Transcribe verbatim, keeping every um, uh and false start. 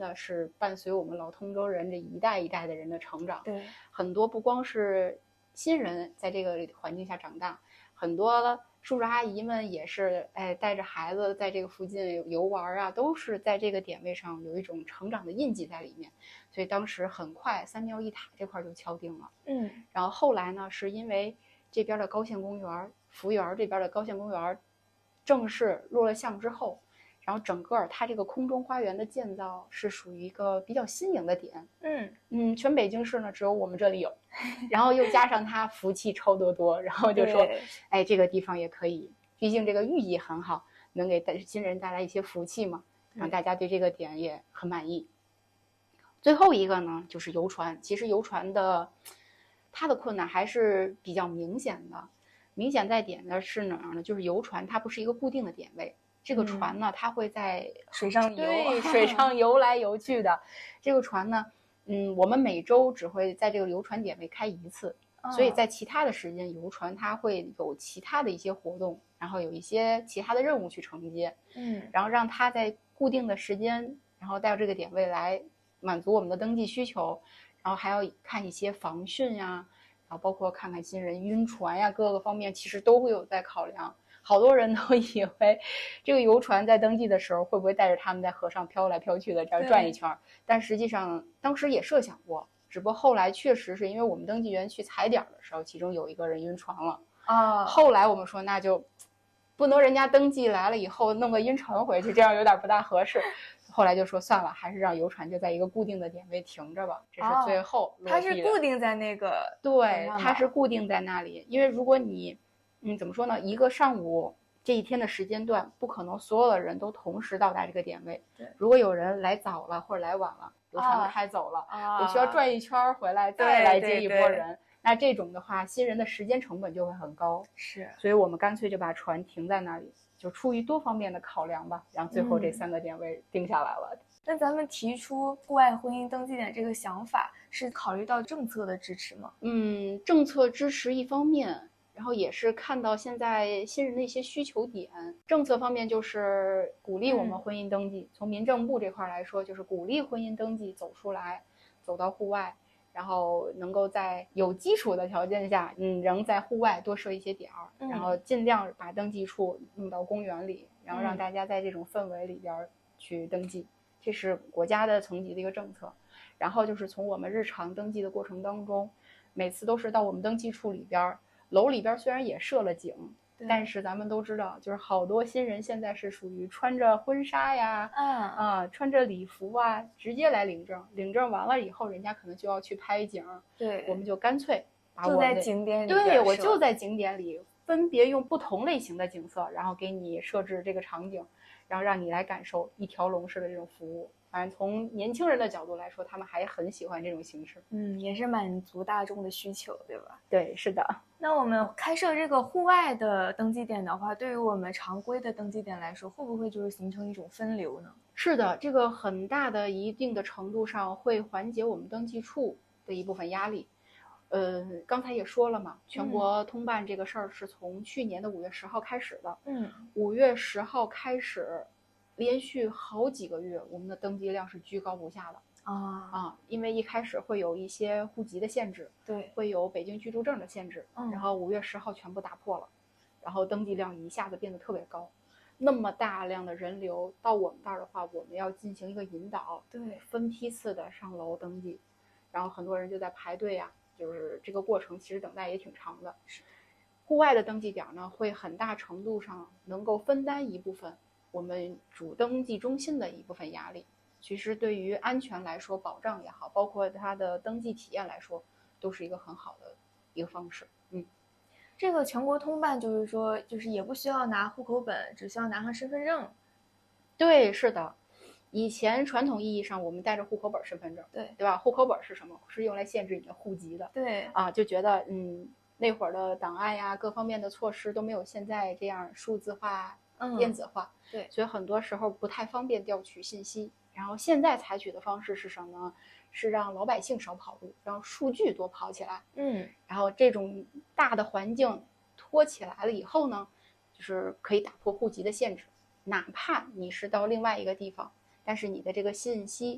的是伴随我们老通州人这一代一代的人的成长。 对， 很多不光是新人在这个环境下长大，很多叔叔阿姨们也是，哎，带着孩子在这个附近游玩啊，都是在这个点位上有一种成长的印记在里面。所以当时很快三庙一塔这块就敲定了。 嗯， 然后后来呢，是因为这边的高县公园、福园这边的高县公园正式落了项之后，然后整个它这个空中花园的建造是属于一个比较新颖的点。 嗯嗯，全北京市呢只有我们这里有，然后又加上它福气超多多，然后就说，哎，这个地方也可以，毕竟这个寓意很好，能给新人带来一些福气嘛，让大家对这个点也很满意。最后一个呢，就是游船。其实游船的它的困难还是比较明显的，明显在点的是哪儿呢？就是游船它不是一个固定的点位。这个船呢，它会在水上游， 对，水上游来游去的。这个船呢，嗯，我们每周只会在这个游船点位开一次，所以在其他的时间，游船它会有其他的一些活动，然后有一些其他的任务去承接， 嗯， 然后让它在固定的时间，然后带到这个点位来满足我们的登记需求，然后还要看一些防汛呀，然后包括看看新人晕船呀，各个方面其实都会有在考量。好多人都以为这个游船在登记的时候会不会带着他们在河上飘来飘去的这样转一圈，但实际上当时也设想过，只不过后来确实是因为我们登记员去踩点的时候，其中有一个人晕船了啊。 后来我们说那就不能人家登记来了以后弄个晕船回去，这样有点不大合适。后来就说算了，还是让游船就在一个固定的点位停着吧。这是最后落地的、 哦、它是固定在那个， 对，它是固定在那里。因为如果你嗯，怎么说呢？一个上午这一天的时间段，不可能所有的人都同时到达这个点位。 对， 如果有人来早了或者来晚了，游船开走了， 啊、 我需要转一圈回来再来接一波人。对对对，那这种的话，新人的时间成本就会很高。 是， 所以我们干脆就把船停在那里，就出于多方面的考量吧，然后最后这三个点位定下来了。 嗯、那咱们提出户外婚姻登记点这个想法，是考虑到政策的支持吗？ 嗯，政策支持一方面。然后也是看到现在新人的一些需求点，政策方面就是鼓励我们婚姻登记、嗯、从民政部这块来说，就是鼓励婚姻登记走出来，走到户外，然后能够在有基础的条件下，嗯，仍在户外多设一些点儿、嗯、然后尽量把登记处弄到公园里，然后让大家在这种氛围里边去登记、嗯、这是国家的层级的一个政策。然后就是从我们日常登记的过程当中，每次都是到我们登记处里边，楼里边虽然也设了景，但是咱们都知道，就是好多新人现在是属于穿着婚纱呀， 嗯啊，穿着礼服啊，直接来领证。领证完了以后，人家可能就要去拍景， 对， 我们就干脆把我就在景点里， 对，我就在景点里分别用不同类型的景色，然后给你设置这个场景，然后让你来感受一条龙式的这种服务。反正从年轻人的角度来说，他们还很喜欢这种形式。 嗯，也是满足大众的需求，对吧？ 对，是的。 那我们开设这个户外的登记点的话，对于我们常规的登记点来说，会不会就是形成一种分流呢？ 是的，这个很大的一定的程度上会缓解我们登记处的一部分压力。呃，刚才也说了嘛，全国通办这个事儿是从去年的五月十号开始的。 嗯， 五月十号开始，连续好几个月，我们的登记量是居高不下的。 啊啊，因为一开始会有一些户籍的限制， 对， 会有北京居住证的限制， 嗯， 然后五月十号全部打破了，然后登记量一下子变得特别高。那么大量的人流到我们这儿的话，我们要进行一个引导， 对， 分批次的上楼登记，然后很多人就在排队呀、啊，就是这个过程其实等待也挺长的。户外的登记点呢，会很大程度上能够分担一部分我们主登记中心的一部分压力。其实对于安全来说，保障也好，包括它的登记体验来说，都是一个很好的一个方式。嗯， 这个全国通办就是说，就是也不需要拿户口本，只需要拿上身份证。 对，是的。以前传统意义上，我们带着户口本、身份证， 对对吧？户口本是什么？是用来限制你的户籍的。 对啊，就觉得嗯，那会儿的档案呀，各方面的措施都没有现在这样数字化、 嗯、 电子化。 对， 所以很多时候不太方便调取信息。然后现在采取的方式是什么呢？是让老百姓少跑路，让数据多跑起来。 嗯， 然后这种大的环境拖起来了以后呢，就是可以打破户籍的限制，哪怕你是到另外一个地方，但是你的这个信息